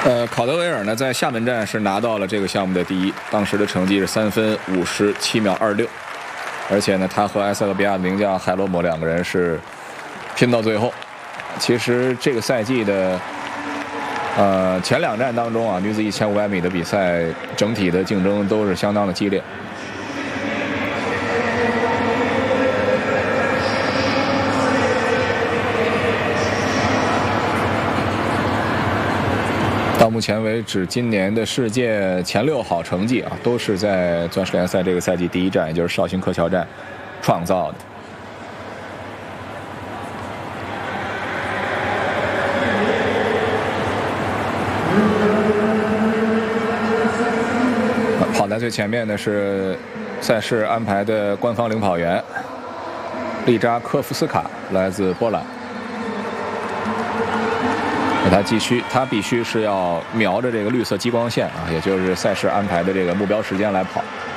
考德维尔呢，在厦门站是拿到了这个项目的第一，当时的成绩是3分57秒26，而且呢，他和埃塞俄比亚的名将海罗姆2个人是拼到最后。其实这个赛季的前2站当中啊，女子1500米的比赛整体的竞争都是相当的激烈。到目前为止，今年的世界前6好成绩啊，都是在钻石联赛这个赛季第1站，也就是绍兴柯桥站创造的。跑在最前面的是赛事安排的官方领跑员利扎科夫斯卡，来自波兰。他必须是要瞄着这个绿色激光线啊，也就是赛事安排的这个目标时间来跑。